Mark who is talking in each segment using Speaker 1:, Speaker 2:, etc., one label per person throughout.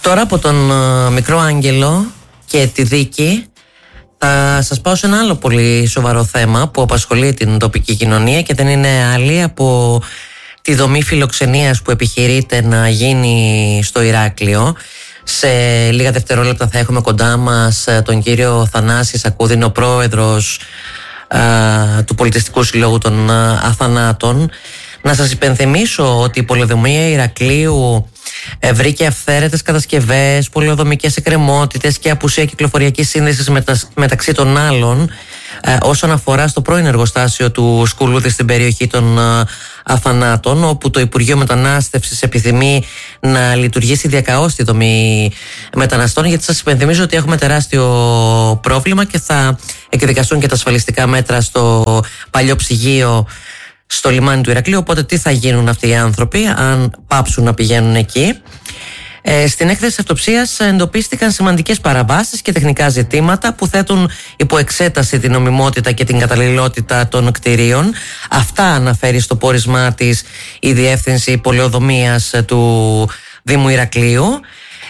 Speaker 1: Τώρα από τον μικρό Άγγελο και τη δίκη θα σας πάω σε ένα άλλο πολύ σοβαρό θέμα που απασχολεί την τοπική κοινωνία και δεν είναι άλλη από τη δομή φιλοξενίας που επιχειρείται να γίνει στο Ηράκλειο. Σε λίγα δευτερόλεπτα θα έχουμε κοντά μας τον κύριο Θανάση Σακούδη, ο πρόεδρος του Πολιτιστικού Συλλόγου των Αθανάτων. Να σας υπενθυμίσω ότι η πολεοδομία Ηρακλείου βρήκε αυθαίρετες κατασκευές, πολεοδομικές εκκρεμότητες και απουσία κυκλοφοριακής σύνδεσης μεταξύ των άλλων όσον αφορά στο πρώην εργοστάσιο του Σκουλούδη στην περιοχή των Αθανάτων, όπου το Υπουργείο Μετανάστευσης επιθυμεί να λειτουργήσει διακαώς τη δομή μεταναστών, γιατί σας υπενθυμίζω ότι έχουμε τεράστιο πρόβλημα και θα εκδικαστούν και τα ασφαλιστικά μέτρα στο παλιό ψυγείο στο λιμάνι του Ηρακλείου. Οπότε τι θα γίνουν αυτοί οι άνθρωποι αν πάψουν να πηγαίνουν εκεί? Στην έκθεση αυτοψίας εντοπίστηκαν σημαντικές παραβάσεις και τεχνικά ζητήματα που θέτουν υπό εξέταση την νομιμότητα και την καταλληλότητα των κτηρίων. Αυτά αναφέρει στο πόρισμά της η Διεύθυνση Πολεοδομίας του Δήμου Ηρακλείου.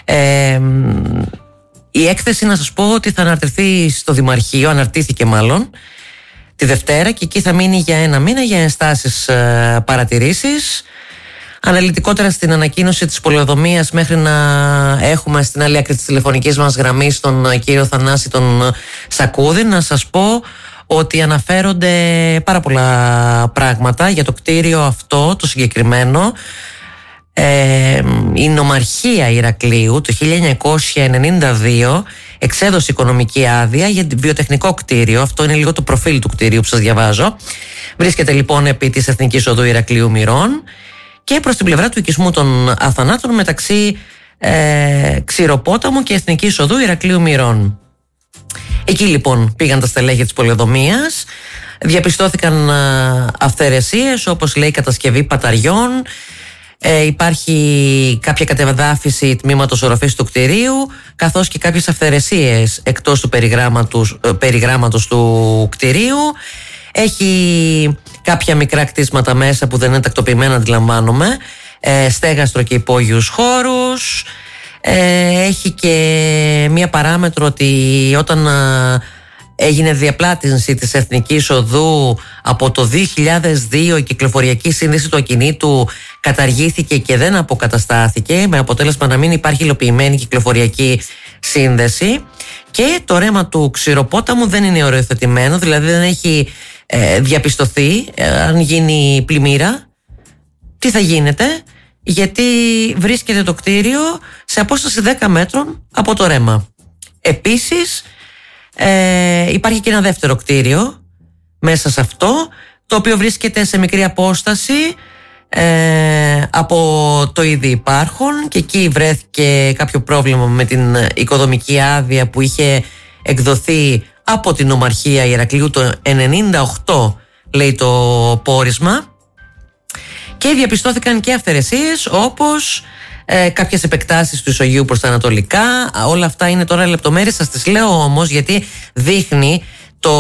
Speaker 1: Η έκθεση, να σας πω ότι θα αναρτηθεί στο Δημαρχείο, αναρτήθηκε μάλλον τη Δευτέρα, και εκεί θα μείνει για ένα μήνα για ενστάσεις, παρατηρήσεις. Αναλυτικότερα στην ανακοίνωση της πολεοδομίας, μέχρι να έχουμε στην άλλη άκρη της τηλεφωνικής μας γραμμής τον κύριο Θανάση τον Σακούδη, να σας πω ότι αναφέρονται πάρα πολλά πράγματα για το κτίριο αυτό το συγκεκριμένο. Η Νομαρχία Ηρακλείου το 1992 εξέδωσε οικονομική άδεια για βιοτεχνικό κτίριο. Αυτό είναι λίγο το προφίλ του κτίριου που σας διαβάζω. Βρίσκεται λοιπόν επί της Εθνικής Οδού Ηρακλείου Μυρών και προς την πλευρά του οικισμού των Αθανάτων, μεταξύ Ξηροπόταμου και Εθνικής Οδού Ηρακλείου Μυρών. Εκεί λοιπόν πήγαν τα στελέχη της πολεοδομίας. Διαπιστώθηκαν αυθαιρεσίες, όπως λέει κατασκευή παταριών. Υπάρχει κάποια κατεδάφιση τμήματος οροφής του κτηρίου, καθώς και κάποιες αυθαιρεσίες εκτός του περιγράμματος του κτηρίου. Έχει κάποια μικρά κτίσματα μέσα που δεν είναι τακτοποιημένα, αντιλαμβάνομαι, στέγαστρο και υπόγειους χώρους. Έχει και μία παράμετρο ότι όταν έγινε διαπλάτηση της Εθνικής Οδού από το 2002, η κυκλοφοριακή σύνδεση του ακινήτου καταργήθηκε και δεν αποκαταστάθηκε, με αποτέλεσμα να μην υπάρχει υλοποιημένη κυκλοφοριακή σύνδεση. Και το ρέμα του Ξηροπόταμου δεν είναι οριοθετημένο, δηλαδή δεν έχει διαπιστωθεί αν γίνει πλημμύρα τι θα γίνεται, γιατί βρίσκεται το κτίριο σε απόσταση 10 μέτρων από το ρέμα. Επίσης υπάρχει και ένα δεύτερο κτίριο μέσα σε αυτό, το οποίο βρίσκεται σε μικρή απόσταση από το ήδη υπάρχον, και εκεί βρέθηκε κάποιο πρόβλημα με την οικοδομική άδεια που είχε εκδοθεί από την Νομαρχία Ηρακλείου το 1998, λέει το πόρισμα, και διαπιστώθηκαν και αυθαιρεσίες, όπως κάποιες επεκτάσεις του ισογείου προς τα ανατολικά. Όλα αυτά είναι τώρα λεπτομέρειες, σας τις λέω όμως γιατί δείχνει το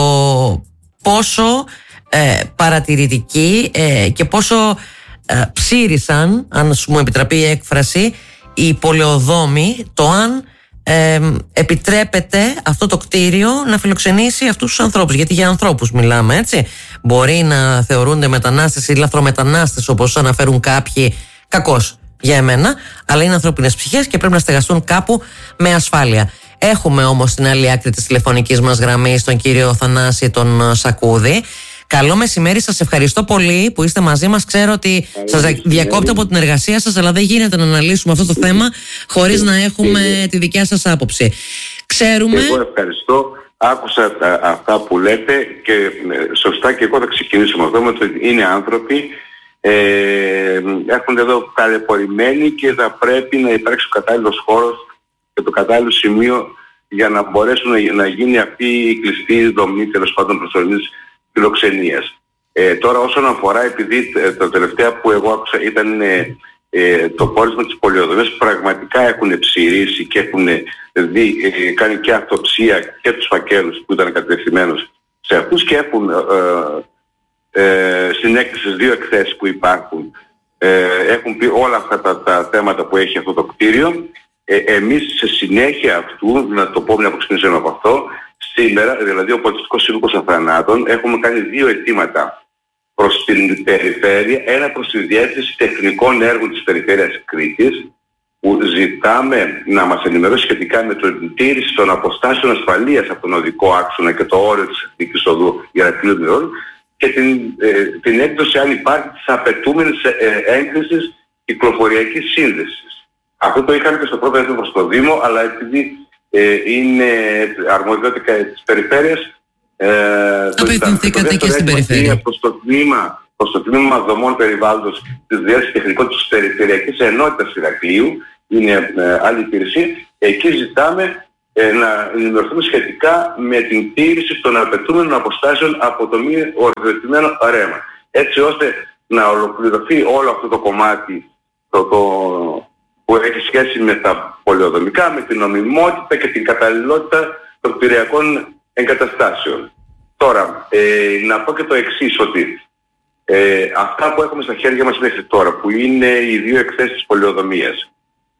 Speaker 1: πόσο παρατηρητικοί και πόσο ψήρισαν, αν μου επιτραπεί η έκφραση, οι πολεοδόμοι, το αν επιτρέπεται αυτό το κτίριο να φιλοξενήσει αυτούς τους ανθρώπους. Γιατί για ανθρώπους μιλάμε, έτσι. Μπορεί να θεωρούνται μετανάστες ή λαθρομετανάστες, όπως αναφέρουν κάποιοι, κακώς για εμένα, αλλά είναι ανθρώπινες ψυχές και πρέπει να στεγαστούν κάπου με ασφάλεια. Έχουμε όμως στην άλλη άκρη της τηλεφωνικής μας γραμμής τον κύριο Θανάση τον Σακούδη. Καλό μεσημέρι, σας ευχαριστώ πολύ που είστε μαζί μας. Ξέρω ότι σας διακόπτω από την εργασία σας, αλλά δεν γίνεται να αναλύσουμε αυτό το θέμα χωρίς να έχουμε τη δικιά σας άποψη. Ξέρουμε...
Speaker 2: Εγώ ευχαριστώ. Άκουσα αυτά που λέτε και σωστά, και εγώ θα ξεκινήσω με αυτό, ότι είναι άνθρωποι, έρχονται εδώ ταλαιπωρημένοι και θα πρέπει να υπάρξει ο κατάλληλος χώρος και το κατάλληλο σημείο για να μπορέσουν να γίνει αυτή η κλειστή δομή, τέλος πάντων, προσωρινής φιλοξενίας. Τώρα όσον αφορά, επειδή τα τελευταία που εγώ άκουσα ήταν το πόρισμα της πολεοδομίας, πραγματικά έχουν ψηρίσει και έχουν κάνει και αυτοψία και τους φακέλους που ήταν κατευθυνμένους σε αυτούς, και έχουν στην έκθεση στις δύο εκθέσεις που υπάρχουν έχουν πει όλα αυτά τα θέματα που έχει αυτό το κτίριο. εμείς σε συνέχεια αυτού, να το πω μια που ξεκινήσαμε από αυτό, σήμερα, δηλαδή ο Πολιτιστικός Σύλλογος Αθανάτων, έχουμε κάνει 2 αιτήματα προς την περιφέρεια, ένα προς τη Διεύθυνση Τεχνικών Έργων της Περιφέρειας Κρήτης, που ζητάμε να μας ενημερώσει σχετικά με την τήρηση των αποστάσεων ασφαλείας από τον οδικό άξονα και το όριο της εθνικής οδού για να κλείνουν οδού, και την έκδοση, αν υπάρχει, της απαιτούμενης έγκρισης κυκλοφοριακής σύνδεσης. Αυτό το είχαμε και στο πρώτο έτοιμο στο Δήμο, αλλά επειδή είναι αρμοδιότητα της περιφέρειας,
Speaker 1: απευθυνθήκατε και στην περιφέρεια.
Speaker 2: Προς το τμήμα δομών περιβάλλοντος της Διεύθυνσης Τεχνικών της Περιφερειακής Ενότητας Ηρακλείου, είναι άλλη υπηρεσία. Εκεί ζητάμε να ενημερωθούμε σχετικά με την τήρηση των απαιτούμενων αποστάσεων από το μη οριοθετημένο ρέμα. Έτσι ώστε να ολοκληρωθεί όλο αυτό το κομμάτι που έχει σχέση με τα πολεοδομικά, με την νομιμότητα και την καταλληλότητα των κτηριακών εγκαταστάσεων. Τώρα, να πω και το εξής, ότι αυτά που έχουμε στα χέρια μας μέχρι τώρα, που είναι οι 2 εκθέσεις της πολεοδομίας,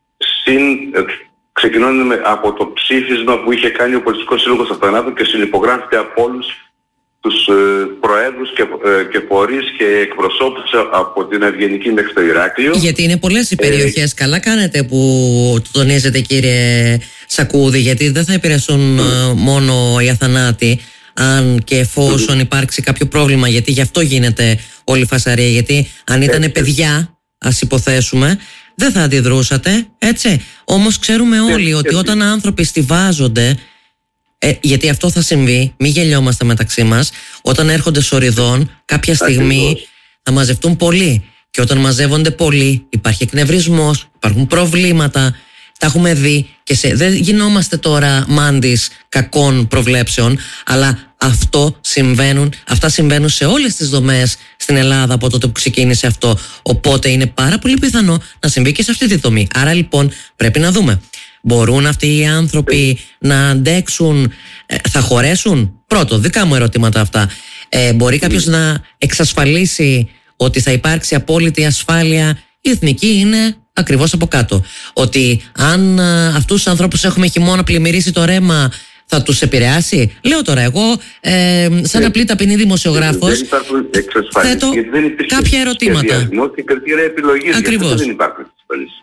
Speaker 2: ξεκινώνουμε από το ψήφισμα που είχε κάνει ο Πολιτιστικός Σύλλογος Αθανάτων και συνυπογράφηκε από όλους τους προέδρους και φορείς και εκπροσώπους από την Ευγενική μέχρι το Ηράκλειο.
Speaker 1: Γιατί είναι πολλές οι περιοχές. Καλά κάνετε που το τονίζετε, κύριε Σακούδη, γιατί δεν θα επηρεαστούν μόνο οι αθανάτοι, αν και εφόσον υπάρξει κάποιο πρόβλημα, γιατί γι' αυτό γίνεται όλη η φασαρία. Γιατί αν ήταν παιδιά, ας υποθέσουμε, δεν θα αντιδρούσατε, έτσι. Όμως ξέρουμε όλοι ότι όταν άνθρωποι στιβάζονται, γιατί αυτό θα συμβεί, μην γελιόμαστε μεταξύ μας, όταν έρχονται σοριδών, κάποια στιγμή θα μαζευτούν πολλοί. Και όταν μαζεύονται πολλοί, υπάρχει εκνευρισμός, υπάρχουν προβλήματα. Τα έχουμε δει και δεν γινόμαστε τώρα μάντης κακών προβλέψεων, αλλά αυτά συμβαίνουν σε όλες τις δομές στην Ελλάδα από τότε που ξεκίνησε αυτό. Οπότε είναι πάρα πολύ πιθανό να συμβεί και σε αυτή τη δομή. Άρα λοιπόν πρέπει να δούμε. Μπορούν αυτοί οι άνθρωποι να αντέξουν, θα χωρέσουν? Πρώτο, δικά μου ερωτήματα αυτά. Μπορεί κάποιος να εξασφαλίσει ότι θα υπάρξει απόλυτη ασφάλεια? Η εθνική είναι ακριβώς από κάτω. Ότι αν αυτούς τους ανθρώπους έχουμε χειμώνα πλημμυρίσει το ρέμα, θα τους επηρεάσει? Λέω τώρα εγώ, σαν απλή ταπεινή δημοσιογράφος, θέτω κάποια ερωτήματα.
Speaker 2: Και κριτήρια επιλογής.
Speaker 1: Ακριβώς.
Speaker 2: Δεν υπάρχουν εξασφαλίσεις.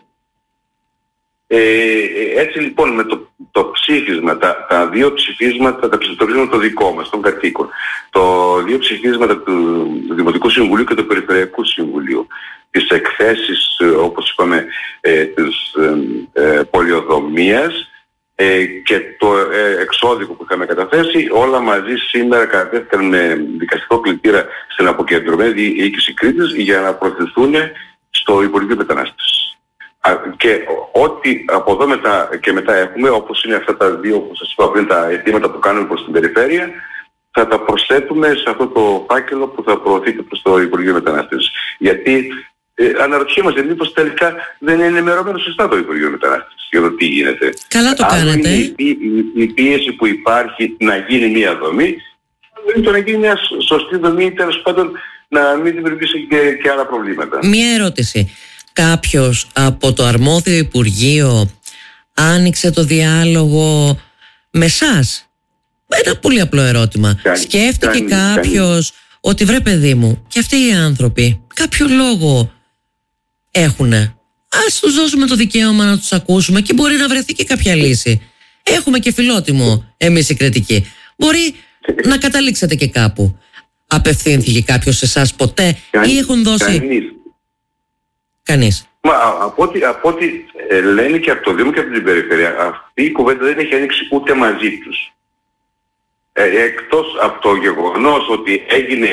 Speaker 2: Έτσι λοιπόν με το ψήφισμα, τα 2 ψηφίσματα, το ψηφίσμα το δικό μας, των κατοίκων, το 2 ψηφίσματα του Δημοτικού Συμβουλίου και του Περιφερειακού Συμβουλίου, τις εκθέσεις, όπως είπαμε, της πολιοδομίας και το εξώδικο που είχαμε καταθέσει, όλα μαζί σήμερα καταθέθηκαν με δικαστικό κλητήρα στην αποκεντρωμένη διοίκηση Κρήτης για να προωθηθούν στο Υπουργείο Μετανάστευσης. Και ό,τι από εδώ μετά έχουμε, όπως είναι αυτά τα 2, όπως σας είπα πριν, τα αιτήματα που κάνουμε προς την περιφέρεια, θα τα προσθέτουμε σε αυτό το φάκελο που θα προωθείται προς το Υπουργείο Μετανάστευσης. Γιατί αναρωτιέμαστε μήπως τελικά δεν είναι ενημερωμένο σωστά το Υπουργείο Μετανάστευσης για το τι γίνεται.
Speaker 1: Καλά το κάνετε.
Speaker 2: Η πίεση που υπάρχει να γίνει μια δομή, δεν το να γίνει μια σωστή δομή, τέλος πάντων να μην δημιουργήσει και άλλα προβλήματα.
Speaker 1: Μια ερώτηση. Κάποιος από το αρμόδιο Υπουργείο άνοιξε το διάλογο με εσάς? Ένα πολύ απλό ερώτημα. Σκέφτηκε κάποιος ότι βρε παιδί μου, και αυτοί οι άνθρωποι κάποιο λόγο έχουνε, ας τους δώσουμε το δικαίωμα να τους ακούσουμε και μπορεί να βρεθεί και κάποια λύση. Έχουμε και φιλότιμο εμείς οι κριτικοί. Μπορεί να καταλήξετε και κάπου. Απευθύνθηκε κάποιος σε εσάς ποτέ ή έχουν δώσει? Κανείς.
Speaker 2: Μα από ό,τι λένε και από το Δήμο και από την Περιφέρεια, αυτή η κουβέντα δεν έχει ανοίξει ούτε μαζί τους. Εκτός από το γεγονός ότι έγινε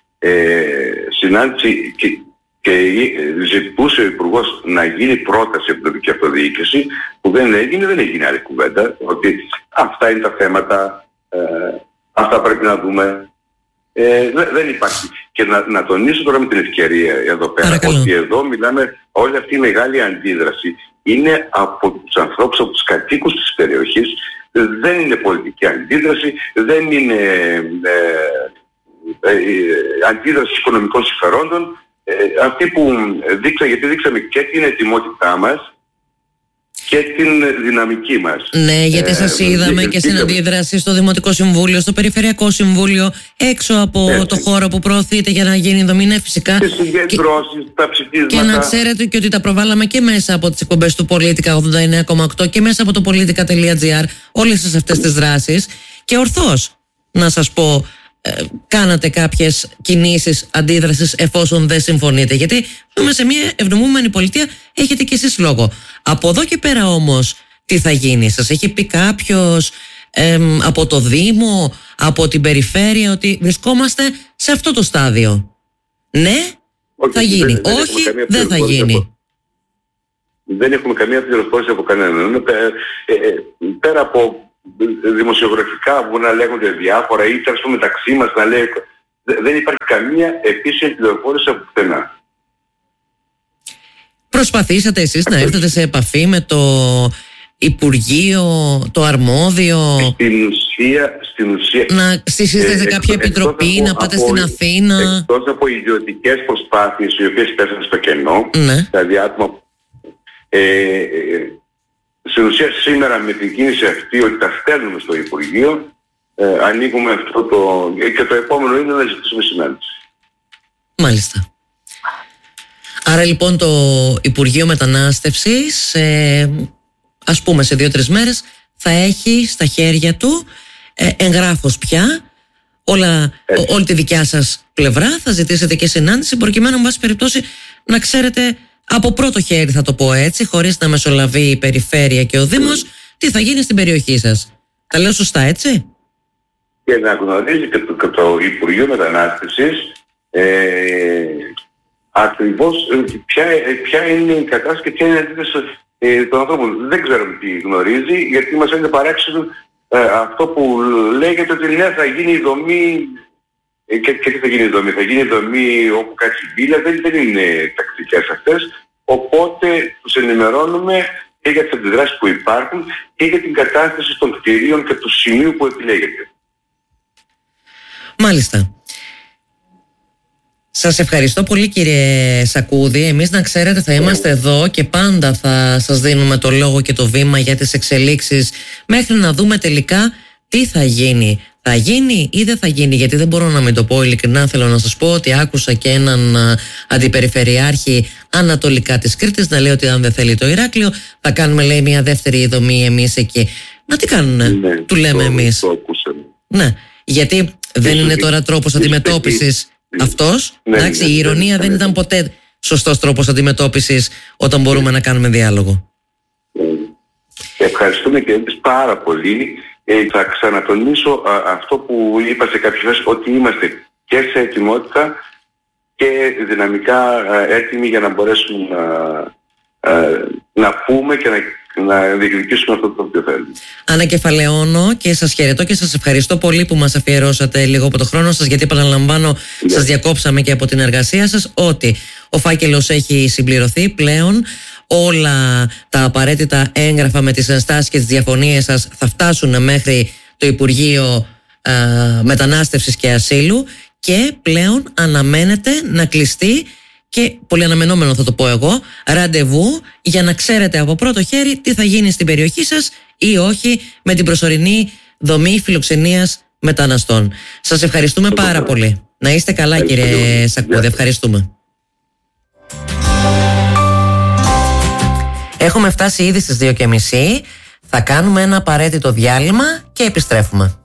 Speaker 2: συνάντηση και ζητούσε ο Υπουργός να γίνει πρόταση από την τοπική αυτοδιοίκηση, που δεν έγινε άλλη κουβέντα, ότι αυτά είναι τα θέματα, αυτά πρέπει να δούμε. Δεν υπάρχει. Και να τονίσω τώρα με την ευκαιρία εδώ πέρα,
Speaker 1: παρακαλώ,
Speaker 2: ότι εδώ μιλάμε, όλη αυτή η μεγάλη αντίδραση είναι από τους ανθρώπους, από τους κατοίκους της περιοχής. Δεν είναι πολιτική αντίδραση, δεν είναι αντίδραση οικονομικών συμφερόντων. Αυτοί που γιατί δείξαμε και την ετοιμότητά μας και την δυναμική μας.
Speaker 1: Ναι, γιατί σας είδαμε και στην αντίδραση στο Δημοτικό Συμβούλιο, στο Περιφερειακό Συμβούλιο, έξω από το χώρο που προωθείτε για να γίνει η δομή. Ναι, φυσικά.
Speaker 2: Τις συγκεντρώσεις, τα ψηφίσματα.
Speaker 1: Και να ξέρετε και ότι τα προβάλαμε και μέσα από τις εκπομπές του Πολίτικα 89,8 και μέσα από το politica.gr, όλες αυτές τις δράσεις. Και ορθώς, να σας πω, κάνατε κάποιες κινήσεις αντίδρασης εφόσον δεν συμφωνείτε. Γιατί ζούμε σε μια ευνομούμενη πολιτεία, έχετε κι εσείς λόγο. Από εδώ και πέρα όμως, τι θα γίνει? Σας έχει πει κάποιος από το Δήμο, από την Περιφέρεια, ότι βρισκόμαστε σε αυτό το στάδιο? Ναι, όχι, θα γίνει. Όχι, δεν θα γίνει.
Speaker 2: Δεν έχουμε καμία πληροφόρηση από κανέναν. Πέρα από δημοσιογραφικά που να λέγονται διάφορα ή τέλος μεταξύ μας να λέει, δεν υπάρχει καμία επίσημη πληροφόρηση από πουθενά.
Speaker 1: Προσπαθήσατε εσείς να έρθετε σε επαφή με το Υπουργείο, το αρμόδιο?
Speaker 2: Στην ουσία
Speaker 1: να στήσετε σε κάποια επιτροπή, να πάτε στην Αθήνα?
Speaker 2: Εκτός από ιδιωτικές προσπάθειες οι οποίες πέσαν στο κενό,
Speaker 1: ναι.
Speaker 2: Δηλαδή άτομα, στην ουσία σήμερα με την κίνηση αυτή ότι τα στέλνουμε στο Υπουργείο, ανοίγουμε αυτό και το επόμενο είναι να ζητήσουμε συνάντηση.
Speaker 1: Μάλιστα. Άρα λοιπόν το Υπουργείο Μετανάστευσης, ας πούμε σε 2-3 μέρες, θα έχει στα χέρια του εγγράφος πια όλη τη δικιά σας πλευρά. Θα ζητήσετε και συνάντηση προκειμένου, εν πάση περιπτώσει, να ξέρετε από πρώτο χέρι, θα το πω έτσι, χωρίς να μεσολαβεί η Περιφέρεια και ο Δήμος, τι θα γίνει στην περιοχή σας. Τα λέω σωστά, έτσι?
Speaker 2: Και να γνωρίζει και το Υπουργείο Μετανάστευσης ακριβώς ποια είναι η κατάσταση και ποια είναι η αντίθεση των ανθρώπων. Δεν ξέρουμε τι γνωρίζει, γιατί μας είναι παράξενο αυτό που λέγεται ότι ναι, θα γίνει η δομή. Και τι θα γίνει η δομή? Θα γίνει η δομή όπου κάτσει η μπύλα, δεν είναι τακτικές αυτές. Οπότε τους ενημερώνουμε και για τις αντιδράσεις που υπάρχουν και για την κατάσταση των κτηρίων και του σημείου που επιλέγεται.
Speaker 1: Μάλιστα. Σας ευχαριστώ πολύ, κύριε Σακούδη. Εμείς, να ξέρετε, θα είμαστε εδώ και πάντα θα σας δίνουμε το λόγο και το βήμα για τις εξελίξεις μέχρι να δούμε τελικά τι θα γίνει. Θα γίνει ή δεν θα γίνει? Γιατί δεν μπορώ να μην το πω ειλικρινά. Θέλω να σας πω ότι άκουσα και έναν αντιπεριφερειάρχη ανατολικά της Κρήτης να λέει ότι αν δεν θέλει το Ηράκλειο θα κάνουμε, λέει, μια δεύτερη δομή εμείς εκεί. Να τι κάνουνε, ναι, του λέμε εμείς. Ναι, γιατί δεν είναι τώρα τρόπος αντιμετώπισης αυτός. Εντάξει, η ηρωνία δεν ήταν ποτέ σωστός τρόπος αντιμετώπισης όταν μπορούμε να κάνουμε διάλογο.
Speaker 2: Ευχαριστούμε και εμείς πάρα πολύ. Θα ξανατονίσω αυτό που είπα σε κάποιες φορές, ότι είμαστε και σε ετοιμότητα και δυναμικά έτοιμοι για να μπορέσουμε να πούμε και να διεκδικήσουμε αυτό το οποίο θέλουμε.
Speaker 1: Ανακεφαλαιώνω και σας χαιρετώ και σας ευχαριστώ πολύ που μας αφιερώσατε λίγο από το χρόνο σας, γιατί επαναλαμβάνω, σας διακόψαμε και από την εργασία σας, ότι ο φάκελος έχει συμπληρωθεί πλέον. Όλα τα απαραίτητα έγγραφα με τις ενστάσεις και τις διαφωνίες σας θα φτάσουν μέχρι το Υπουργείο Μετανάστευσης και Ασύλου και πλέον αναμένεται να κλειστεί, και πολύ αναμενόμενο θα το πω εγώ, ραντεβού για να ξέρετε από πρώτο χέρι τι θα γίνει στην περιοχή σας ή όχι με την προσωρινή δομή φιλοξενίας μεταναστών. Σας ευχαριστούμε πάρα πολύ. Να είστε καλά, κύριε Σακούδη. Ευχαριστούμε. Έχουμε φτάσει ήδη στις 2:30. Θα κάνουμε ένα απαραίτητο διάλειμμα και επιστρέφουμε.